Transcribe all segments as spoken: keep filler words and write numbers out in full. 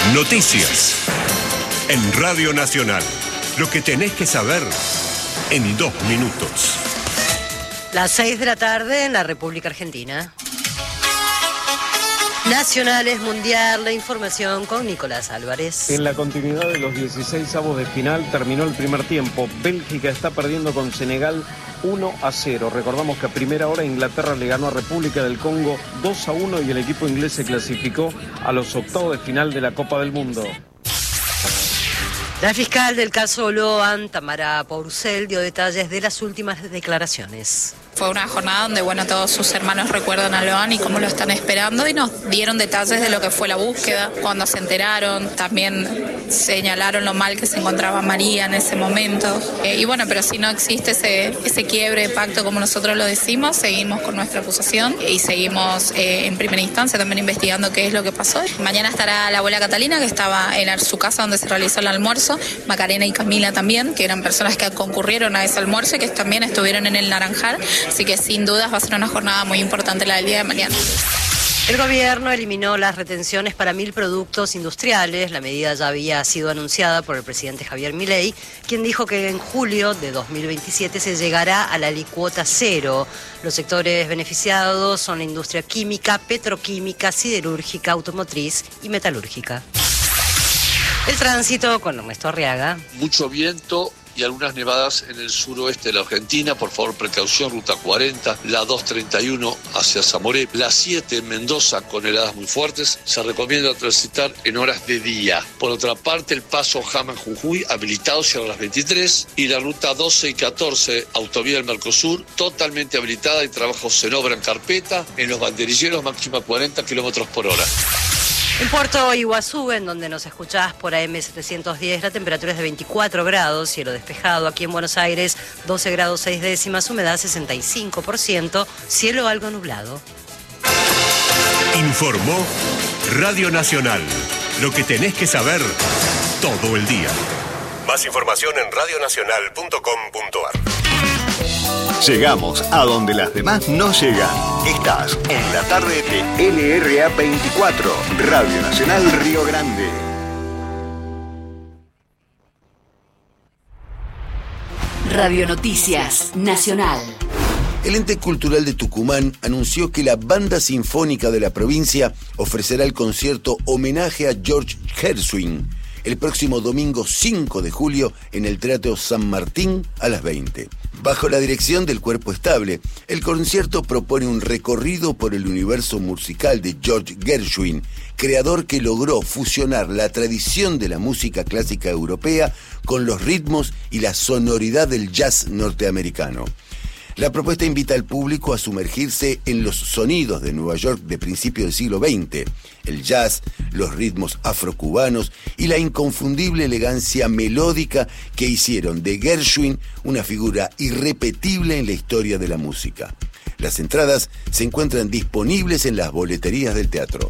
Noticias. En Radio Nacional. Lo que tenés que saber en dos minutos. Las seis de la tarde en la República Argentina. Nacionales Mundial, la información con Nicolás Álvarez. En la continuidad de los dieciseisavos de final terminó el primer tiempo. Bélgica está perdiendo con Senegal uno a cero. Recordamos que a primera hora Inglaterra le ganó a República del Congo dos a uno y el equipo inglés se clasificó a los octavos de final de la Copa del Mundo. La fiscal del caso Loan, Tamara Porcel, dio detalles de las últimas declaraciones. Fue una jornada donde, bueno, todos sus hermanos recuerdan a Loan y cómo lo están esperando y nos dieron detalles de lo que fue la búsqueda, cuando se enteraron, también señalaron lo mal que se encontraba María en ese momento. Eh, y bueno, pero si no existe ese, ese quiebre de pacto como nosotros lo decimos, seguimos con nuestra acusación y seguimos eh, en primera instancia también investigando qué es lo que pasó. Mañana estará la abuela Catalina, que estaba en su casa donde se realizó el almuerzo, Macarena y Camila también, que eran personas que concurrieron a ese almuerzo y que también estuvieron en el Naranjal. Así que sin dudas va a ser una jornada muy importante la del día de mañana. El gobierno eliminó las retenciones para mil productos industriales. La medida ya había sido anunciada por el presidente Javier Milei, quien dijo que en julio de dos mil veintisiete se llegará a la alicuota cero. Los sectores beneficiados son la industria química, petroquímica, siderúrgica, automotriz y metalúrgica. El tránsito con Ernesto Arriaga. Mucho viento y algunas nevadas en el suroeste de la Argentina. Por favor, precaución, ruta cuarenta, la doscientos treinta y uno hacia Zamoré, la siete en Mendoza con heladas muy fuertes. Se recomienda transitar en horas de día. Por otra parte, el paso Jama-Jujuy habilitado cierra a las veintitrés y la ruta doce y catorce, autovía del Mercosur, totalmente habilitada y trabajos en obra en carpeta. En los banderilleros máxima cuarenta kilómetros por hora. En Puerto Iguazú, en donde nos escuchás por A M setecientos diez, la temperatura es de veinticuatro grados, cielo despejado. Aquí en Buenos Aires, doce grados seis décimas, humedad sesenta y cinco por ciento, cielo algo nublado. Informó Radio Nacional. Lo que tenés que saber todo el día. Más información en radio nacional punto com punto a r. Llegamos a donde las demás no llegan. Estás en la tarde de L R A veinticuatro, Radio Nacional Río Grande. Radio Noticias Nacional. El ente cultural de Tucumán anunció que la Banda Sinfónica de la provincia ofrecerá el concierto homenaje a George Gershwin el próximo domingo cinco de julio en el Teatro San Martín a las veinte. Bajo la dirección del Cuerpo Estable, el concierto propone un recorrido por el universo musical de George Gershwin, creador que logró fusionar la tradición de la música clásica europea con los ritmos y la sonoridad del jazz norteamericano. La propuesta invita al público a sumergirse en los sonidos de Nueva York de principios del siglo veinte, el jazz, los ritmos afrocubanos y la inconfundible elegancia melódica que hicieron de Gershwin una figura irrepetible en la historia de la música. Las entradas se encuentran disponibles en las boleterías del teatro.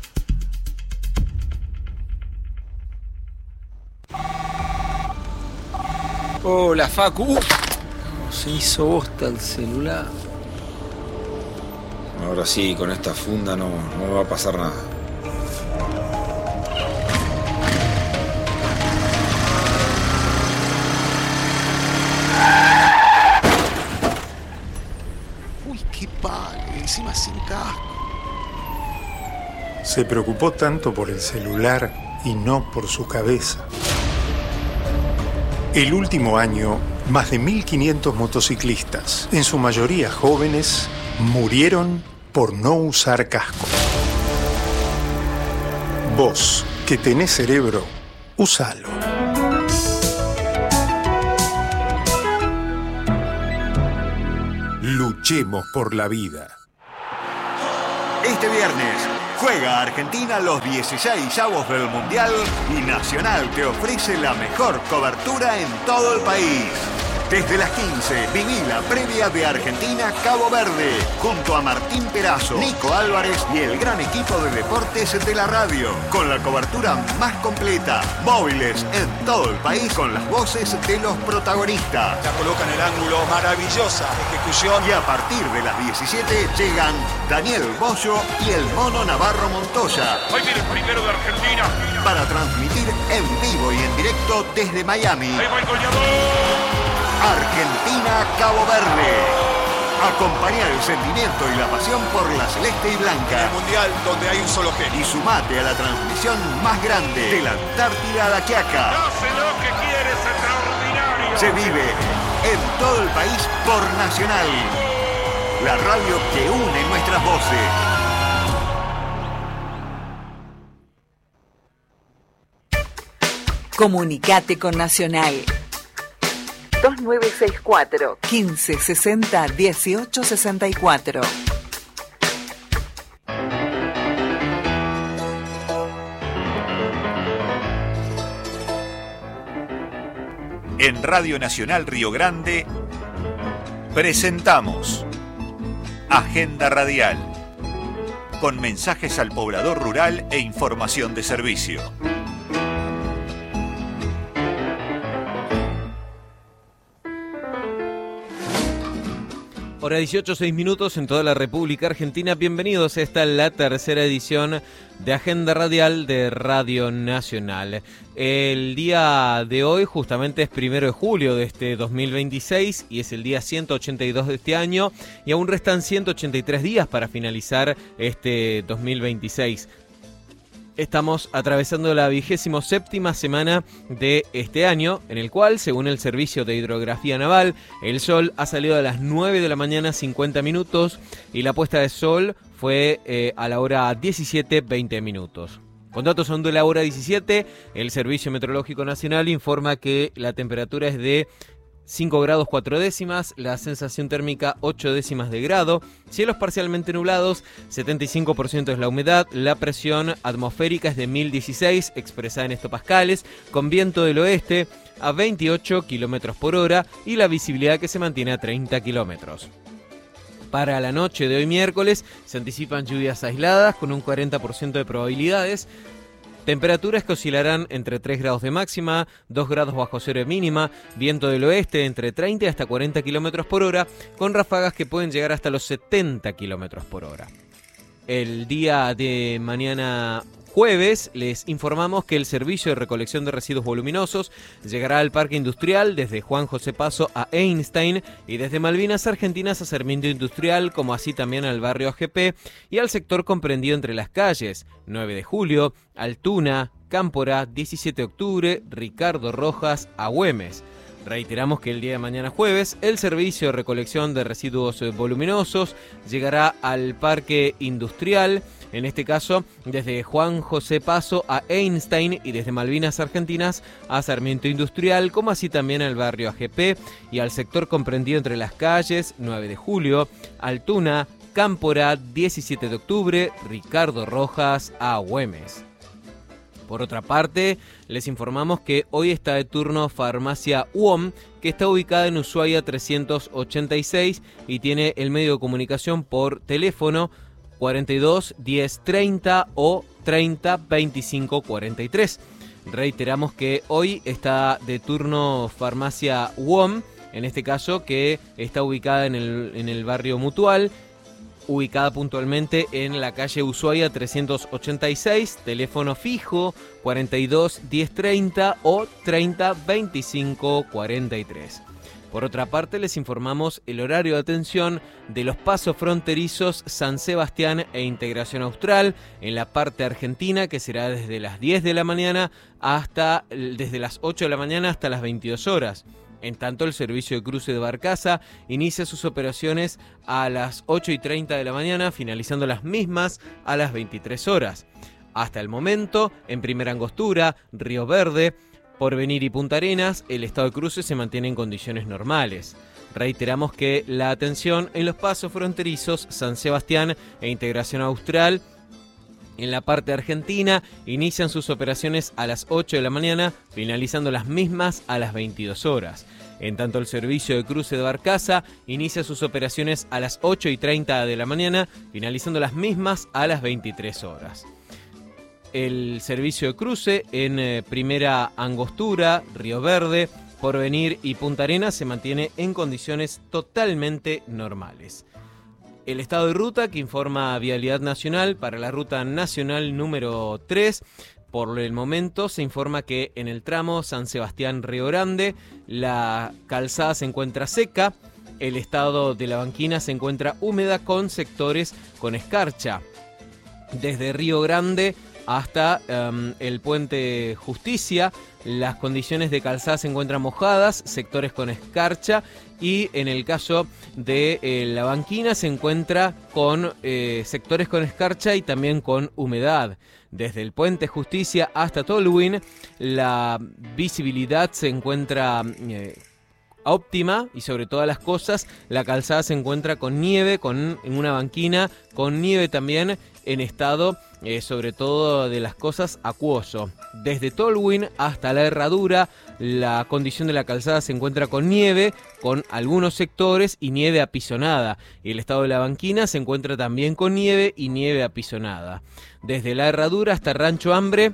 Hola, Facu. Se hizo bosta el celular. Ahora sí, con esta funda no, no me va a pasar nada. Uy, qué padre, encima sin casco. Se preocupó tanto por el celular y no por su cabeza. El último año, más de mil quinientos motociclistas, en su mayoría jóvenes, murieron por no usar casco. Vos, que tenés cerebro, usalo. Luchemos por la vida. Este viernes juega Argentina los dieciseisavos del Mundial y Nacional te ofrece la mejor cobertura en todo el país. Desde las quince, viví la previa de Argentina-Cabo Verde, junto a Martín Perazo, Nico Álvarez y el gran equipo de deportes de la radio, con la cobertura más completa, móviles en todo el país con las voces de los protagonistas. La coloca en el ángulo, maravillosa ejecución. Y a partir de las diecisiete llegan Daniel Bollo y el Mono Navarro Montoya. Hoy viene el primero de Argentina. Para transmitir en vivo y en directo desde Miami. Ahí va el goleador. Argentina-Cabo Verde. Acompañar el sentimiento y la pasión por la celeste y blanca. El mundial donde hay un solo genio. Y sumate a la transmisión más grande de la Antártida a la Quiaca. Hace lo que quiere, es extraordinario. Se vive en todo el país por Nacional. La radio que une nuestras voces. Comunicate con Nacional. dos nueve seis cuatro, quince sesenta, dieciocho sesenta y cuatro. En Radio Nacional Río Grande presentamos Agenda Radial, con mensajes al poblador rural e información de servicio. Hora dieciocho, seis minutos en toda la República Argentina. Bienvenidos a esta la tercera edición de Agenda Radial de Radio Nacional. El día de hoy justamente es primero de julio de este dos mil veintiséis y es el día ciento ochenta y dos de este año y aún restan ciento ochenta y tres días para finalizar este dos mil veintiséis. Estamos atravesando la vigésimo séptima semana de este año, en el cual, según el Servicio de Hidrografía Naval, el sol ha salido a las nueve de la mañana cincuenta minutos y la puesta de sol fue eh, a la hora diecisiete veinte minutos. Con datos son de la hora diecisiete, el Servicio Meteorológico Nacional informa que la temperatura es de cinco grados cuatro décimas, la sensación térmica ocho décimas de grado, cielos parcialmente nublados, setenta y cinco por ciento es la humedad, la presión atmosférica es de mil dieciséis, expresada en hectopascales, con viento del oeste a veintiocho kilómetros por hora y la visibilidad que se mantiene a treinta kilómetros. Para la noche de hoy miércoles se anticipan lluvias aisladas con un cuarenta por ciento de probabilidades. Temperaturas que oscilarán entre tres grados de máxima, dos grados bajo cero de mínima, viento del oeste entre treinta y hasta cuarenta kilómetros por hora, con ráfagas que pueden llegar hasta los setenta kilómetros por hora. El día de mañana jueves les informamos que el servicio de recolección de residuos voluminosos llegará al Parque Industrial desde Juan José Paso a Einstein y desde Malvinas Argentinas a Sarmiento Industrial, como así también al barrio A G P y al sector comprendido entre las calles nueve de julio, Altuna, Cámpora, diecisiete de octubre, Ricardo Rojas, Agüemes. Reiteramos que el día de mañana jueves el servicio de recolección de residuos voluminosos llegará al Parque Industrial, en este caso desde Juan José Paso a Einstein y desde Malvinas Argentinas a Sarmiento Industrial, como así también al barrio A G P y al sector comprendido entre las calles nueve de julio, Altuna, Cámpora, diecisiete de octubre, Ricardo Rojas, Agüemes. Por otra parte, les informamos que hoy está de turno Farmacia U O M, que está ubicada en Ushuaia trescientos ochenta y seis y tiene el medio de comunicación por teléfono cuarenta y dos, diez, treinta o treinta, veinticinco, cuarenta y tres. Reiteramos que hoy está de turno Farmacia U O M, en este caso que está ubicada en el, en el barrio Mutual, ubicada puntualmente en la calle Ushuaia trescientos ochenta y seis, teléfono fijo cuarenta y dos, diez, treinta o treinta, veinticinco, cuarenta y tres. Por otra parte, les informamos el horario de atención de los pasos fronterizos San Sebastián e Integración Austral en la parte argentina, que será desde las diez de la mañana hasta desde las ocho de la mañana hasta las veintidós horas. En tanto, el servicio de cruce de Barcaza inicia sus operaciones a las ocho y treinta de la mañana, finalizando las mismas a las veintitrés horas. Hasta el momento, en Primera Angostura, Río Verde, Porvenir y Punta Arenas, el estado de cruce se mantiene en condiciones normales. Reiteramos que la atención en los pasos fronterizos San Sebastián e Integración Austral en la parte argentina inician sus operaciones a las ocho de la mañana, finalizando las mismas a las veintidós horas. En tanto, el servicio de cruce de Barcaza inicia sus operaciones a las ocho y treinta de la mañana, finalizando las mismas a las veintitrés horas. El servicio de cruce en eh, Primera Angostura, Río Verde, Porvenir y Punta Arenas se mantiene en condiciones totalmente normales. El estado de ruta que informa Vialidad Nacional para la ruta nacional número tres. Por el momento se informa que en el tramo San Sebastián-Río Grande la calzada se encuentra seca, el estado de la banquina se encuentra húmeda con sectores con escarcha. Desde Río Grande hasta um, el puente Justicia, las condiciones de calzada se encuentran mojadas, sectores con escarcha, y en el caso de eh, la banquina se encuentra con eh, sectores con escarcha y también con humedad. Desde el puente Justicia hasta Tolwyn, la visibilidad se encuentra eh, óptima, y sobre todas las cosas la calzada se encuentra con nieve, con en una banquina con nieve también en estado eh, sobre todo de las cosas acuoso. Desde Tolwyn hasta la Herradura la condición de la calzada se encuentra con nieve, con algunos sectores y nieve apisonada, y el estado de la banquina se encuentra también con nieve y nieve apisonada. Desde la Herradura hasta Rancho Hambre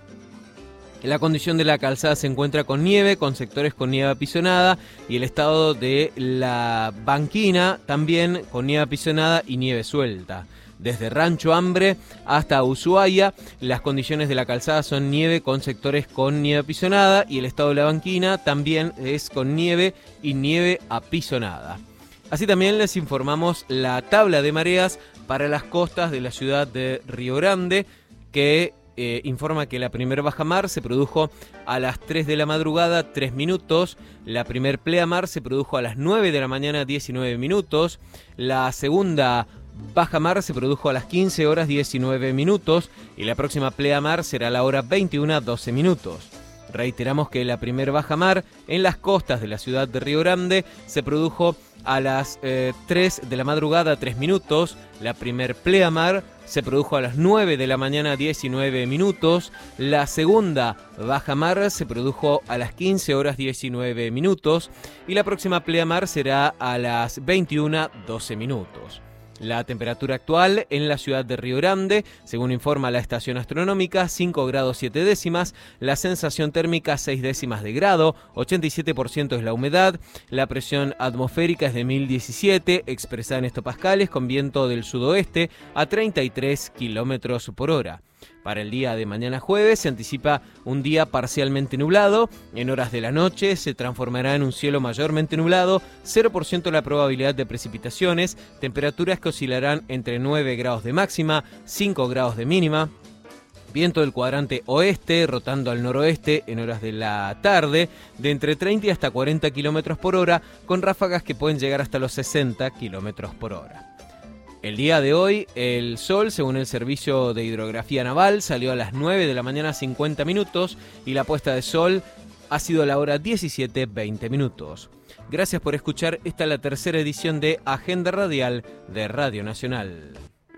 la condición de la calzada se encuentra con nieve, con sectores con nieve apisonada, y el estado de la banquina también con nieve apisonada y nieve suelta. Desde Rancho Hambre hasta Ushuaia, las condiciones de la calzada son nieve con sectores con nieve apisonada, y el estado de la banquina también es con nieve y nieve apisonada. Así también les informamos la tabla de mareas para las costas de la ciudad de Río Grande, que Eh, informa que la primer bajamar se produjo a las tres de la madrugada, tres minutos. La primer pleamar se produjo a las nueve de la mañana, diecinueve minutos. La segunda bajamar se produjo a las quince horas, diecinueve minutos. Y la próxima pleamar será a la hora veintiuna, doce minutos. Reiteramos que la primer bajamar en las costas de la ciudad de Río Grande se produjo a las eh, tres de la madrugada, tres minutos. La primer pleamar se produjo a las nueve de la mañana, diecinueve minutos. La segunda bajamar se produjo a las quince horas, diecinueve minutos. Y la próxima pleamar será a las veintiuna, doce minutos. La temperatura actual en la ciudad de Río Grande, según informa la estación astronómica, cinco grados siete décimas, la sensación térmica seis décimas de grado, ochenta y siete por ciento es la humedad, la presión atmosférica es de mil diecisiete, expresada en hectopascales, con viento del sudoeste a treinta y tres kilómetros por hora. Para el día de mañana jueves se anticipa un día parcialmente nublado. En horas de la noche se transformará en un cielo mayormente nublado, cero por ciento la probabilidad de precipitaciones, temperaturas que oscilarán entre nueve grados de máxima, cinco grados de mínima. Viento del cuadrante oeste, rotando al noroeste en horas de la tarde, de entre treinta y hasta cuarenta kilómetros por hora, con ráfagas que pueden llegar hasta los sesenta kilómetros por hora. El día de hoy, el sol, según el Servicio de Hidrografía Naval, salió a las nueve de la mañana, cincuenta minutos, y la puesta de sol ha sido a la hora diecisiete, veinte minutos. Gracias por escuchar. Esta es la tercera edición de Agenda Radial de Radio Nacional.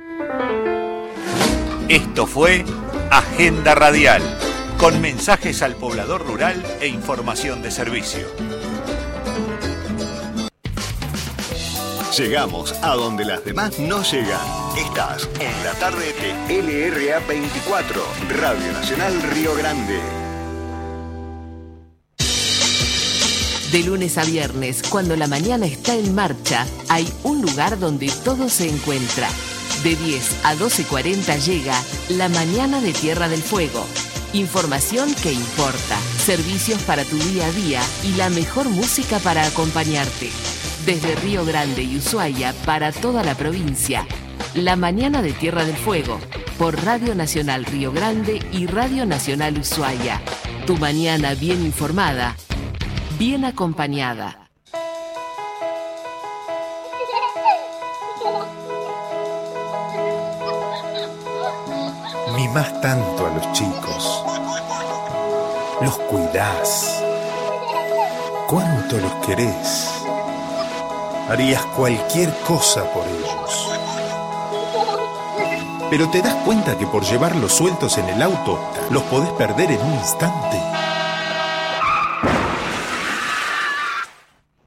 Esto fue Agenda Radial, con mensajes al poblador rural e información de servicio. Llegamos a donde las demás no llegan. Estás en la tarde de L R A veinticuatro, Radio Nacional Río Grande. De lunes a viernes, cuando la mañana está en marcha, hay un lugar donde todo se encuentra. De diez a doce cuarenta llega La Mañana de Tierra del Fuego. Información que importa, servicios para tu día a día y la mejor música para acompañarte. Desde Río Grande y Ushuaia para toda la provincia. La Mañana de Tierra del Fuego, por Radio Nacional Río Grande y Radio Nacional Ushuaia. Tu mañana bien informada, bien acompañada. Mimás tanto a los chicos. Los cuidás. ¿Cuánto los querés? Harías cualquier cosa por ellos. Pero te das cuenta que por llevarlos sueltos en el auto, los podés perder en un instante.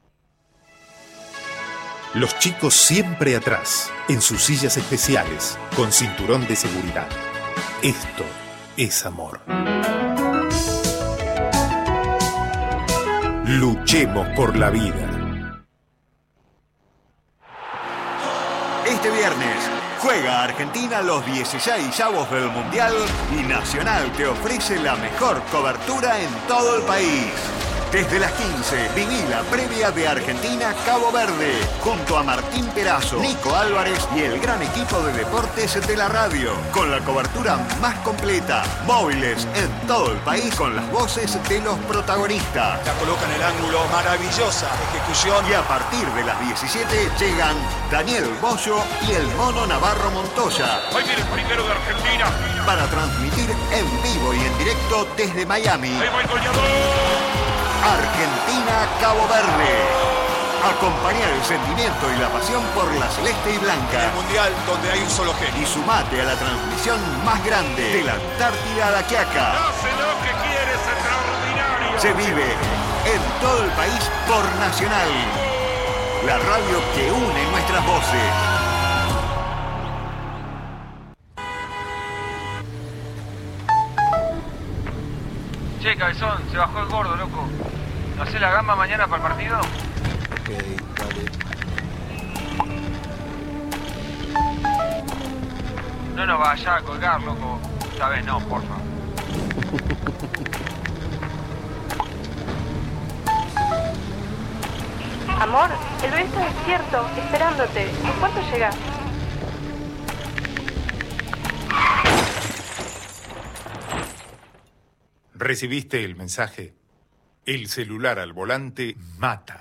Los chicos siempre atrás, en sus sillas especiales, con cinturón de seguridad. Esto es amor. Luchemos por la vida. Este viernes juega Argentina los dieciséis avos del Mundial y Nacional te ofrece la mejor cobertura en todo el país. Desde las quince, viví la previa de Argentina-Cabo Verde, junto a Martín Perazo, Nico Álvarez y el gran equipo de deportes de la radio, con la cobertura más completa, móviles en todo el país con las voces de los protagonistas. La coloca en el ángulo, maravillosa ejecución. Y a partir de las diecisiete llegan Daniel Bollo y el Mono Navarro Montoya. Hoy viene el primero de Argentina. Para transmitir en vivo y en directo desde Miami. Ahí va el goleador. Argentina-Cabo Verde. Acompañar el sentimiento y la pasión por la celeste y blanca. En el Mundial donde hay un solo genio. Y sumate a la transmisión más grande de la Antártida a la Quiaca. Hace lo que quiere, es extraordinario. Se vive en todo el país por Nacional. La radio que une nuestras voces. Che, cabezón, se bajó el gordo, loco. ¿No hace la gamba mañana para el partido? Ok, dale. No nos vaya a colgar, loco. Esta vez no, porfa. Amor, el bebé está despierto, esperándote. ¿En cuánto llegas? ¿Recibiste el mensaje? El celular al volante mata.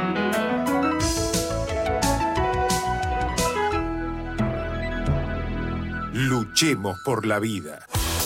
Luchemos por la vida.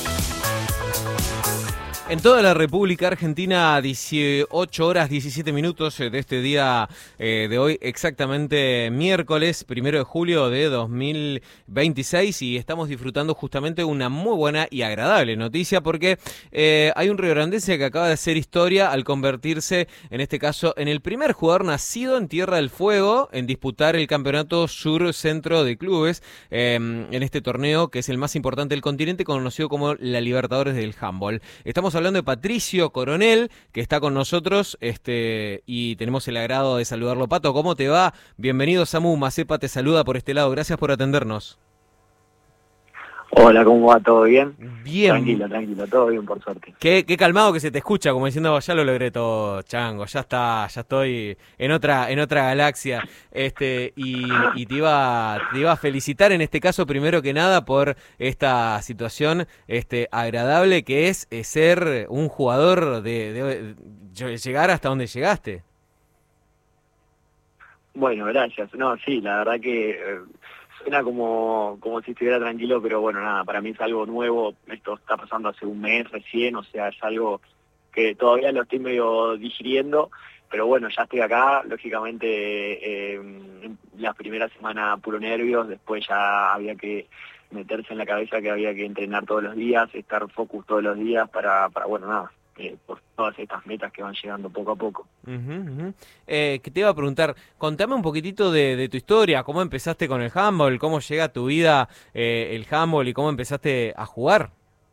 En toda la República Argentina, dieciocho horas diecisiete minutos de este día eh, de hoy, exactamente miércoles, primero de julio de dos mil veintiséis, y estamos disfrutando justamente una muy buena y agradable noticia porque eh, hay un riograndense que acaba de hacer historia al convertirse, en este caso, en el primer jugador nacido en Tierra del Fuego en disputar el Campeonato Sur-Centro de Clubes eh, en este torneo que es el más importante del continente, conocido como la Libertadores del Handball. Estamos hablando de Patricio Coronel, que está con nosotros, este, y tenemos el agrado de saludarlo. Pato, ¿cómo te va? Bienvenido, Samu Macepa te saluda por este lado, gracias por atendernos. Hola, ¿cómo va? ¿Todo bien? Bien. Tranquilo, tranquilo, todo bien por suerte. Qué, qué calmado que se te escucha, como diciendo, ya lo logré todo, chango, ya está, ya estoy en otra, en otra galaxia. Este, y, y te iba, te iba a felicitar en este caso, primero que nada, por esta situación este, agradable que es, es ser un jugador de, de, de llegar hasta donde llegaste. Bueno, gracias. No, sí, la verdad que eh, suena como, como si estuviera tranquilo, pero bueno, nada, para mí es algo nuevo. Esto está pasando hace un mes recién, o sea, es algo que todavía lo estoy medio digiriendo, pero bueno, ya estoy acá. Lógicamente, eh, la primera semana puro nervios, después ya había que meterse en la cabeza que había que entrenar todos los días, estar focus todos los días para, para bueno, nada, eh, por todas estas metas que van llegando poco a poco. Uh-huh, uh-huh. Eh, que te iba a preguntar, contame un poquitito de, de tu historia, cómo empezaste con el handball, cómo llega a tu vida eh, el handball y cómo empezaste a jugar.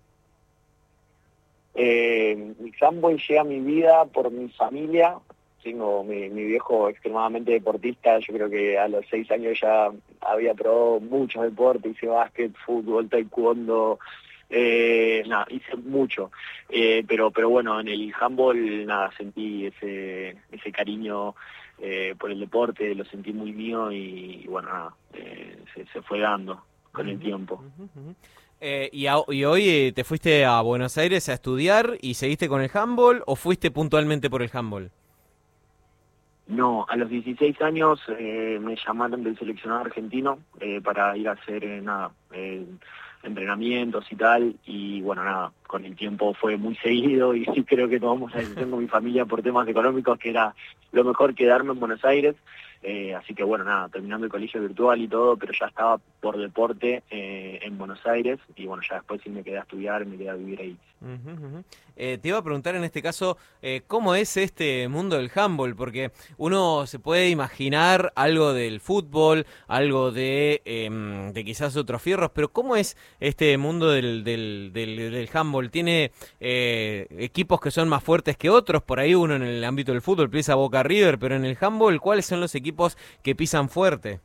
Eh, el handball llega a mi vida por mi familia. Tengo mi, mi viejo extremadamente deportista. Yo creo que a los seis años ya había probado muchos deportes, hice básquet, fútbol, taekwondo, eh, nada, hice mucho. Eh, pero pero bueno, en el handball nada, sentí ese ese cariño eh, por el deporte, lo sentí muy mío y, y bueno, nada, eh, se, se fue dando con el tiempo. Eh, y, a, ¿Y hoy eh, te fuiste a Buenos Aires a estudiar y seguiste con el handball o fuiste puntualmente por el handball? No, a los dieciséis años eh, me llamaron del seleccionado argentino eh, para ir a hacer eh, nada, eh, entrenamientos y tal, y bueno, nada, con el tiempo fue muy seguido y creo que tomamos la decisión con mi familia por temas económicos que era lo mejor quedarme en Buenos Aires. Eh, así que bueno, nada, terminando el colegio virtual y todo, pero ya estaba por deporte eh, en Buenos Aires y bueno, ya después sí me quedé a estudiar, me quedé a vivir ahí. Uh-huh, uh-huh. Eh, te iba a preguntar en este caso, eh, ¿cómo es este mundo del handball? Porque uno se puede imaginar algo del fútbol, algo de, eh, de quizás otros fierros, pero ¿cómo es este mundo del, del, del, del handball? ¿Tiene eh, equipos que son más fuertes que otros? Por ahí uno en el ámbito del fútbol pisa Boca River, pero en el handball, ¿cuáles son los equipos que pisan fuerte?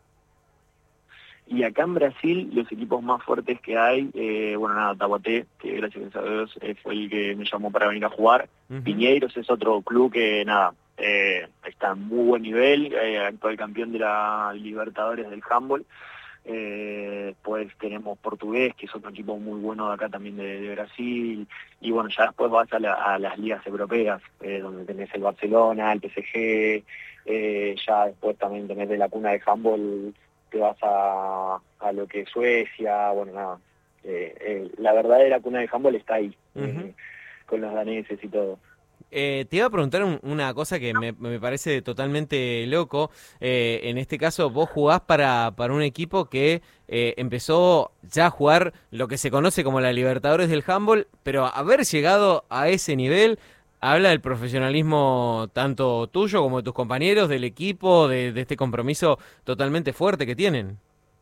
Y acá en Brasil, los equipos más fuertes que hay, eh, bueno, nada, Taubaté, que gracias a Dios eh, fue el que me llamó para venir a jugar. Uh-huh. Piñeiros es otro club que, nada, eh, está en muy buen nivel, eh, actual campeón de la Libertadores del handball. Eh, después tenemos Portugués, que es otro equipo muy bueno de acá también de, de Brasil. Y bueno, ya después vas a, la, a las ligas europeas, eh, donde tenés el Barcelona, el P S G, eh, ya después también tenés de la cuna de handball, te vas a, a lo que es Suecia, bueno, nada. Eh, eh, la verdadera cuna de handball está ahí, uh-huh. eh, con los daneses y todo. Eh, te iba a preguntar un, una cosa que me, me parece totalmente loco. Eh, en este caso, vos jugás para, para un equipo que eh, empezó ya a jugar lo que se conoce como la Libertadores del handball, pero haber llegado a ese nivel habla del profesionalismo tanto tuyo como de tus compañeros, del equipo, de, de este compromiso totalmente fuerte que tienen.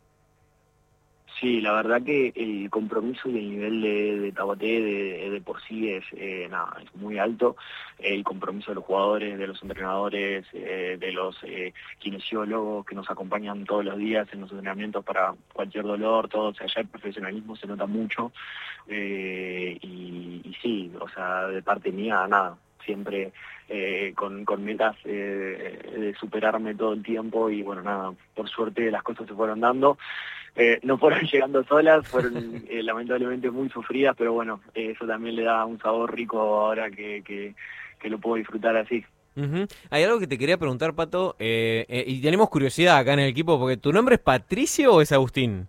Sí, la verdad que el compromiso y el nivel de, de Taubaté de, de por sí es, eh, nada, es muy alto. El compromiso de los jugadores, de los entrenadores, eh, de los eh, kinesiólogos que nos acompañan todos los días en los entrenamientos para cualquier dolor, todo. O sea, ya el profesionalismo se nota mucho. Eh, y, y sí, o sea, de parte mía, nada. Siempre eh, con, con metas eh, de superarme todo el tiempo y bueno, nada, por suerte las cosas se fueron dando. Eh, no fueron llegando solas, fueron eh, lamentablemente muy sufridas, pero bueno, eh, eso también le da un sabor rico ahora que, que, que lo puedo disfrutar así. Uh-huh. Hay algo que te quería preguntar, Pato, eh, eh, y tenemos curiosidad acá en el equipo, porque ¿tu nombre es Patricio o es Agustín?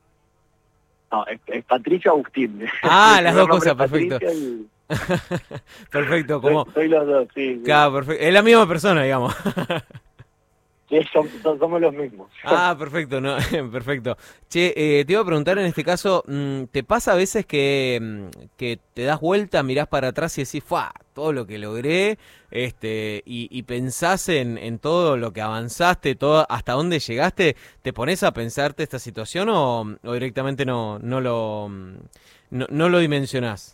No, es, es Patricio Agustín. Ah, las dos cosas, perfecto. Y... perfecto, como... Soy, soy los dos, sí. sí. Claro, perfecto. Es la misma persona, digamos. Sí, somos, somos los mismos. Ah, perfecto, no, perfecto. Che, eh, te iba a preguntar en este caso, ¿te pasa a veces que, que te das vuelta, mirás para atrás y decís, ¡fua! Todo lo que logré, este, y, y pensás en, en todo lo que avanzaste, todo, hasta dónde llegaste, ¿te pones a pensarte esta situación o, o directamente no, no lo, no, no lo dimensionás?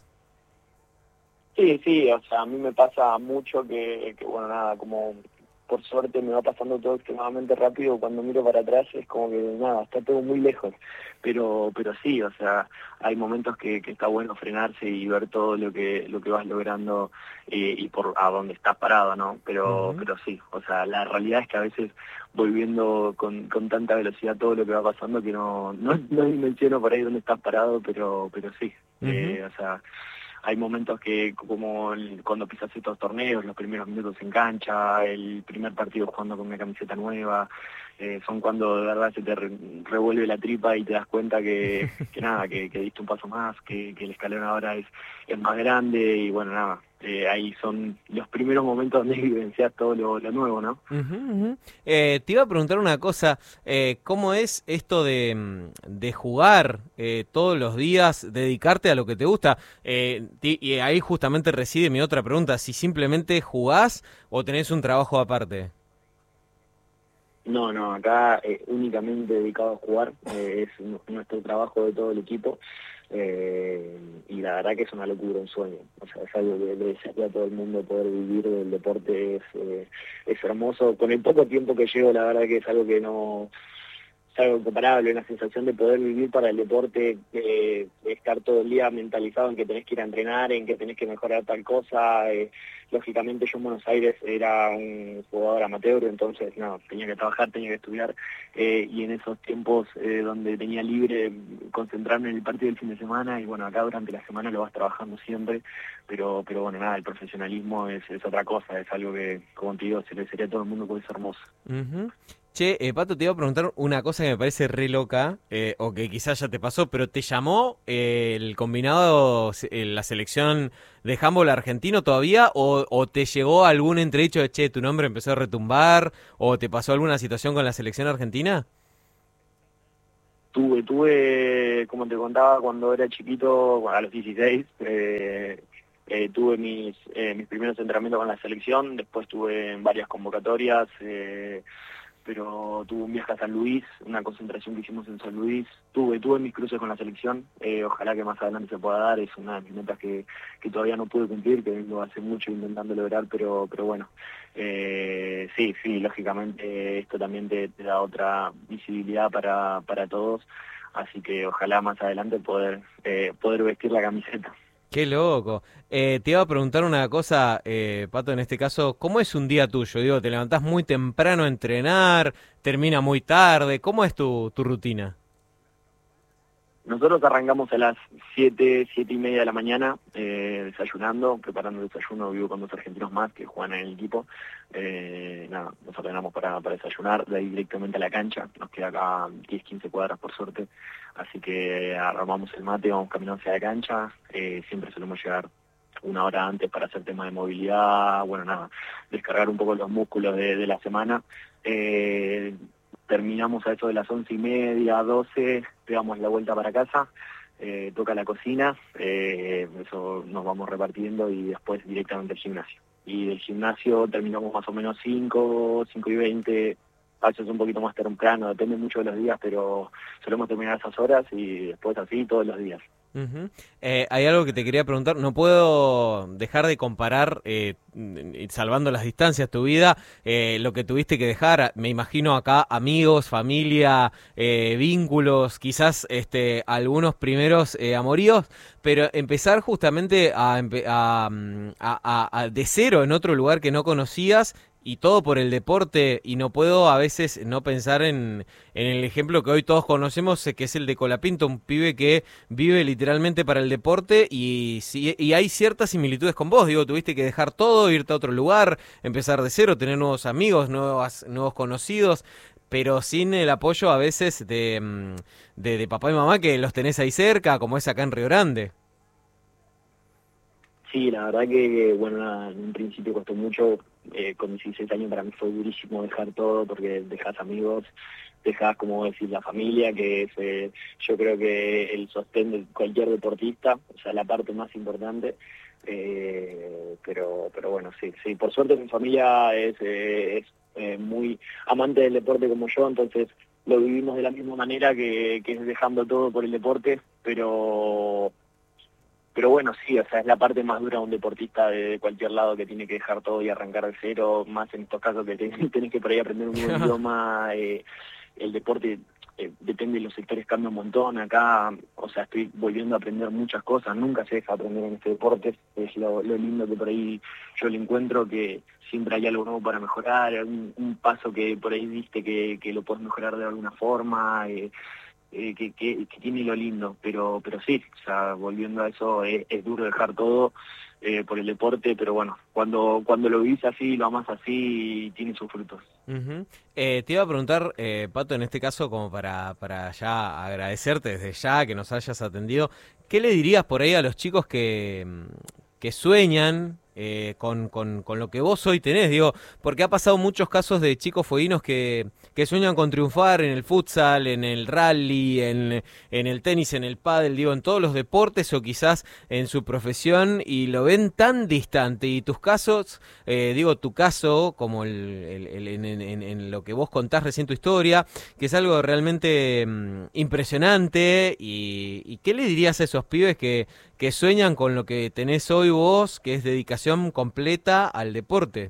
Sí, sí, o sea, a mí me pasa mucho que, que bueno, nada, como... por suerte me va pasando todo extremadamente rápido, cuando miro para atrás es como que nada, está todo muy lejos, pero pero sí, o sea, hay momentos que, que está bueno frenarse y ver todo lo que lo que vas logrando eh, y por a dónde estás parado, ¿no? Pero uh-huh. pero sí, o sea, la realidad es que a veces voy viendo con, con tanta velocidad todo lo que va pasando que no no, no dimensiono por ahí dónde estás parado, pero pero sí, uh-huh. eh, o sea, hay momentos que, como el, cuando pisas estos torneos, los primeros minutos en cancha, el primer partido jugando con una camiseta nueva, eh, son cuando de verdad se te re, revuelve la tripa y te das cuenta que, que nada, que, que diste un paso más, que, que el escalón ahora es, es más grande y bueno, nada, eh, ahí son los primeros momentos donde vivencias todo lo, lo nuevo, ¿no? Uh-huh, uh-huh. Eh, te iba a preguntar una cosa, eh, ¿cómo es esto de, de jugar eh, todos los días, dedicarte a lo que te gusta? Eh, y ahí justamente reside mi otra pregunta, si simplemente jugás o tenés un trabajo aparte. No, no, acá eh, únicamente dedicado a jugar, eh, es n- nuestro trabajo de todo el equipo. Eh, y la verdad que es una locura, un sueño, o sea, es algo que le desearía a todo el mundo poder vivir del deporte, es, eh, es hermoso, con el poco tiempo que llevo la verdad que es algo que no, es algo incomparable, una sensación de poder vivir para el deporte, eh, estar todo el día mentalizado en que tenés que ir a entrenar, en que tenés que mejorar tal cosa. Eh, lógicamente yo en Buenos Aires era un jugador amateur, entonces no, tenía que trabajar, tenía que estudiar, eh, y en esos tiempos eh, donde tenía libre, concentrarme en el partido del fin de semana, y bueno, acá durante la semana lo vas trabajando siempre, pero pero bueno, nada, el profesionalismo es, es otra cosa, es algo que, como te digo, se le sería a todo el mundo, porque es hermoso. Uh-huh. Che, eh, Pato, te iba a preguntar una cosa que me parece re loca, eh, o que quizás ya te pasó, pero ¿te llamó eh, el combinado, eh, la selección de handball argentino todavía, o, o te llegó algún entredicho de, che, tu nombre empezó a retumbar, o te pasó alguna situación con la selección argentina? Tuve, tuve, como te contaba, cuando era chiquito, bueno, a los dieciséis, eh, eh, tuve mis, eh, mis primeros entrenamientos con la selección, después tuve en varias convocatorias, eh, pero tuve un viaje a San Luis, una concentración que hicimos en San Luis, tuve tuve mis cruces con la selección, eh, ojalá que más adelante se pueda dar, es una de mis metas que, que todavía no pude cumplir, que vengo hace mucho intentando lograr, pero pero bueno, eh, sí, sí, lógicamente esto también te, te da otra visibilidad para, para todos, así que ojalá más adelante poder, eh, poder vestir la camiseta. Qué loco. Eh, te iba a preguntar una cosa, eh, Pato, en este caso, ¿cómo es un día tuyo? Digo, ¿te levantás muy temprano a entrenar? ¿Termina muy tarde? ¿Cómo es tu, tu rutina? Nosotros arrancamos a las siete, siete y media de la mañana, eh, desayunando, preparando el desayuno, vivo con dos argentinos más que juegan en el equipo. Eh, nada, nos ordenamos para, para desayunar, de ahí directamente a la cancha, nos queda acá diez, quince cuadras por suerte, así que armamos el mate, vamos caminando hacia la cancha, eh, siempre solemos llegar una hora antes para hacer tema de movilidad, bueno nada, descargar un poco los músculos de, de la semana. Eh, terminamos a eso de las once y media, doce, pegamos la vuelta para casa, eh, toca la cocina, eh, eso nos vamos repartiendo y después directamente al gimnasio. Y del gimnasio terminamos más o menos cinco, cinco y veinte, a veces un poquito más temprano, depende mucho de los días, pero solemos terminar esas horas y después así todos los días. Uh-huh. Eh, hay algo que te quería preguntar, no puedo dejar de comparar, eh, salvando las distancias, tu vida, eh, lo que tuviste que dejar, me imagino acá amigos, familia, eh, vínculos, quizás este, algunos primeros eh, amoríos, pero empezar justamente a, a, a, a, de cero en otro lugar que no conocías, y todo por el deporte, y no puedo a veces no pensar en, en el ejemplo que hoy todos conocemos, que es el de Colapinto, un pibe que vive literalmente para el deporte, y, y hay ciertas similitudes con vos, digo, tuviste que dejar todo, irte a otro lugar, empezar de cero, tener nuevos amigos, nuevas, nuevos conocidos, pero sin el apoyo a veces de, de, de papá y mamá, que los tenés ahí cerca, como es acá en Río Grande. Sí, la verdad que, bueno, nada, en un principio costó mucho, eh, con dieciséis años para mí fue durísimo dejar todo, porque dejas amigos, dejas, como decir, la familia, que es, eh, yo creo que el sostén de cualquier deportista, o sea, la parte más importante, eh, pero pero bueno, sí, sí, por suerte mi familia es, eh, es eh, muy amante del deporte como yo, entonces lo vivimos de la misma manera, que, que es dejando todo por el deporte, pero... Pero bueno, sí, o sea, es la parte más dura de un deportista de cualquier lado, que tiene que dejar todo y arrancar de cero, más en estos casos que tenés, tenés que por ahí aprender un nuevo idioma, eh, el deporte, eh, depende de los sectores, cambia un montón. Acá, o sea, estoy volviendo a aprender muchas cosas, nunca se deja aprender en este deporte, es lo, lo lindo que por ahí yo le encuentro, que siempre hay algo nuevo para mejorar, un, un paso que por ahí viste que, que lo puedes mejorar de alguna forma, eh, Eh, que, que, que tiene lo lindo, pero pero sí, o sea, volviendo a eso, es, es duro dejar todo eh, por el deporte, pero bueno, cuando cuando lo vivís así, lo amás así, tiene sus frutos. Uh-huh. eh, te iba a preguntar, eh, Pato, en este caso, como para, para ya agradecerte desde ya que nos hayas atendido, ¿qué le dirías por ahí a los chicos que, que sueñan Eh, con, con, con lo que vos hoy tenés? Digo, porque ha pasado muchos casos de chicos fueguinos que, que sueñan con triunfar en el futsal, en el rally, en, en el tenis, en el pádel, digo, en todos los deportes, o quizás en su profesión, y lo ven tan distante. Y tus casos, eh, digo, tu caso, como el, el, el, en, en, en lo que vos contás recién, tu historia, que es algo realmente mm, impresionante. Y, ¿Y qué le dirías a esos pibes que, que sueñan con lo que tenés hoy vos, que es dedicación completa al deporte?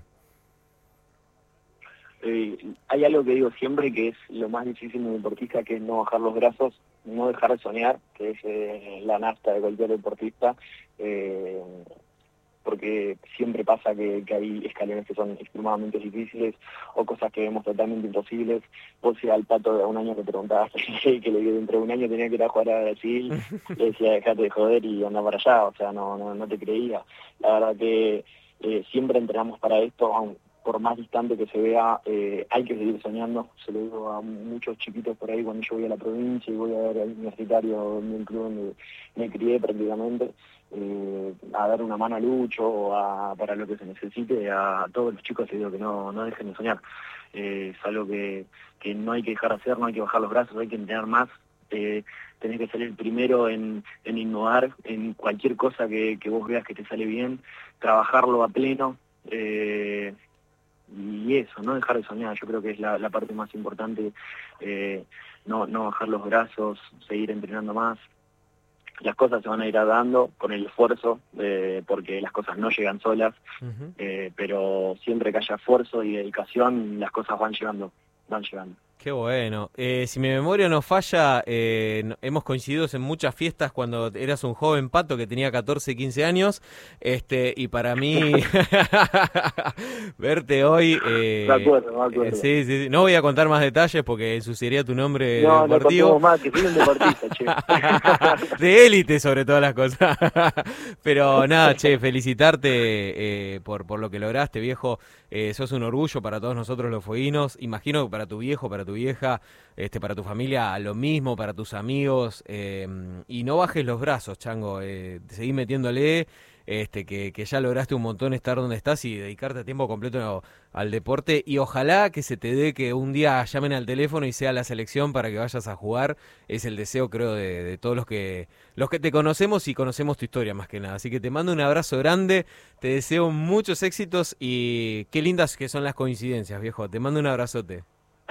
Eh, hay algo que digo siempre, que es lo más difícil de un deportista, que es no bajar los brazos, no dejar de soñar, que es eh, la nafta de cualquier deportista, eh, porque siempre pasa que, que hay escalones que son extremadamente difíciles, o cosas que vemos totalmente imposibles. Vos, si al Pato de un año le preguntabas que le dentro de un año tenía que ir a jugar a Brasil, le decía, dejate de joder y anda para allá, o sea, no no, no te creía. La verdad que eh, siempre entrenamos para esto, aun, por más distante que se vea, eh, hay que seguir soñando. Se lo digo a muchos chiquitos por ahí cuando yo voy a la provincia y voy a ver al universitario, en el club donde me crié prácticamente, eh, a dar una mano a Lucho o a, para lo que se necesite. A todos los chicos les digo que no, no dejen de soñar. Eh, es algo que, que no hay que dejar de hacer, no hay que bajar los brazos, hay que entrenar más. Eh, tenés que ser el primero en, en innovar en cualquier cosa que, que vos veas que te sale bien, trabajarlo a pleno, eh, y eso, no dejar de soñar. Yo creo que es la, la parte más importante, eh, no, no bajar los brazos, seguir entrenando más. Las cosas se van a ir dando con el esfuerzo, eh, porque las cosas no llegan solas, uh-huh. eh, pero siempre que haya esfuerzo y dedicación, las cosas van llegando, van llegando. Qué bueno. Eh, si mi memoria no falla, eh, no, hemos coincidido en muchas fiestas cuando eras un joven Pato que tenía catorce, quince años, este, y para mí verte hoy... Eh, me acuerdo, me acuerdo. Eh, sí, sí, sí. No voy a contar más detalles porque ensuciaría tu nombre no, deportivo. No, no más, que soy un deportista, che. De élite sobre todas las cosas. Pero nada, che, felicitarte eh, por, por lo que lograste, viejo. Eh, sos un orgullo para todos nosotros los fueguinos. Imagino que para tu viejo, para tu vieja, este, para tu familia, lo mismo, para tus amigos. Eh, y no bajes los brazos, Chango. Eh, seguí metiéndole, este, que, que ya lograste un montón estar donde estás y dedicarte a tiempo completo al deporte. Y ojalá que se te dé que un día llamen al teléfono y sea la selección para que vayas a jugar. Es el deseo, creo, de, de todos los que los que te conocemos y conocemos tu historia más que nada. Así que te mando un abrazo grande, te deseo muchos éxitos y qué lindas que son las coincidencias, viejo. Te mando un abrazote.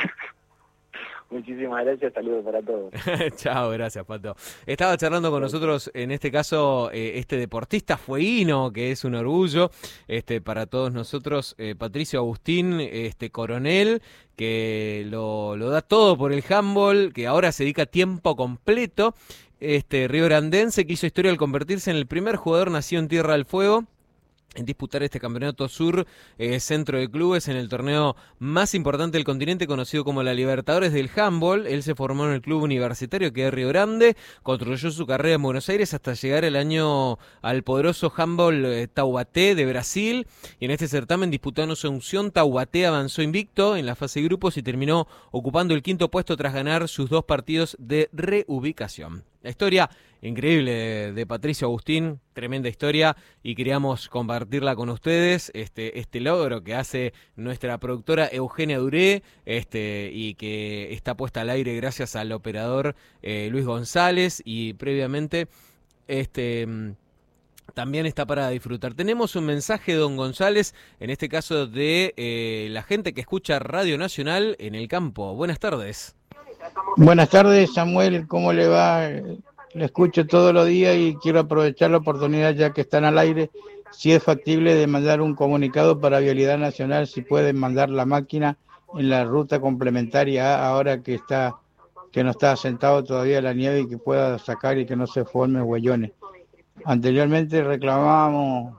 Muchísimas gracias, saludos para todos. Chao, gracias, Pato. Estaba charlando con nosotros, en este caso, eh, este deportista fueguino, que es un orgullo este, para todos nosotros, eh, Patricio Agustín, este coronel, que lo, lo da todo por el handball, que ahora se dedica a tiempo completo, este riograndense que hizo historia al convertirse en el primer jugador nacido en Tierra del Fuego en disputar este campeonato sur eh, centro de clubes en el torneo más importante del continente, conocido como la Libertadores del Handball. Él se formó en el club universitario que es Río Grande, construyó su carrera en Buenos Aires hasta llegar el año al poderoso handball eh, Taubaté de Brasil, y en este certamen disputando su unción, Taubaté avanzó invicto en la fase de grupos y terminó ocupando el quinto puesto tras ganar sus dos partidos de reubicación. La historia increíble de, de Patricio Agustín, tremenda historia, y queríamos compartirla con ustedes, este, este logro que hace nuestra productora Eugenia Duré, este, y que está puesta al aire gracias al operador eh, Luis González, y previamente este también está para disfrutar. Tenemos un mensaje de don González, en este caso de eh, la gente que escucha Radio Nacional en el campo. Buenas tardes. Buenas tardes, Samuel, ¿cómo le va? Le escucho todos los días y quiero aprovechar la oportunidad, ya que están al aire, si es factible de mandar un comunicado para Vialidad Nacional, si pueden mandar la máquina en la ruta complementaria A, ahora que está que no está asentado todavía la nieve, y que pueda sacar y que no se formen huellones. Anteriormente reclamábamos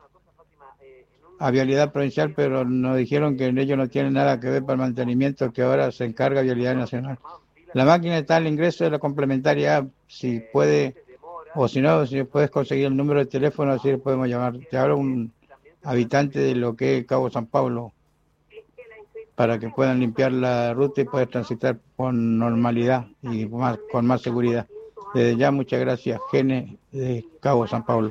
a Vialidad Provincial, pero nos dijeron que ellos no tienen nada que ver para el mantenimiento, que ahora se encarga Vialidad Nacional. La máquina está al ingreso de la complementaria A, si puede, o si no, si puedes conseguir el número de teléfono, así le podemos llamar. Te hablo un habitante de lo que es Cabo San Pablo, para que puedan limpiar la ruta y poder transitar con normalidad y más, con más seguridad. Desde ya, muchas gracias, Gene de Cabo San Pablo.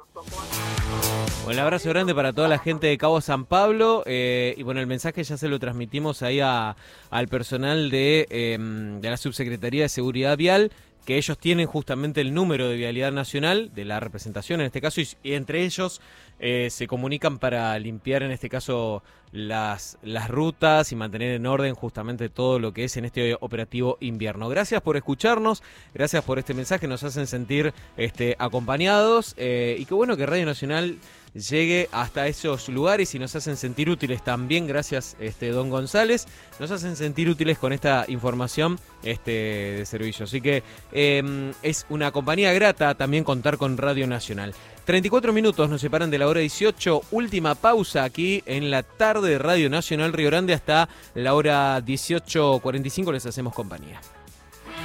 Un abrazo grande para toda la gente de Cabo San Pablo, eh, y bueno, el mensaje ya se lo transmitimos ahí a, al personal de, eh, de la Subsecretaría de Seguridad Vial, que ellos tienen justamente el número de Vialidad Nacional, de la representación en este caso, y, y entre ellos eh, se comunican para limpiar en este caso las, las rutas y mantener en orden justamente todo lo que es en este operativo invierno. Gracias por escucharnos, gracias por este mensaje, nos hacen sentir este, acompañados, eh, y qué bueno que Radio Nacional llegue hasta esos lugares y nos hacen sentir útiles también. Gracias, este, don González, nos hacen sentir útiles con esta información este, de servicio. Así que eh, es una compañía grata también contar con Radio Nacional. treinta y cuatro minutos nos separan de la hora dieciocho, última pausa aquí en la tarde de Radio Nacional Río Grande hasta la hora dieciocho cuarenta y cinco, les hacemos compañía.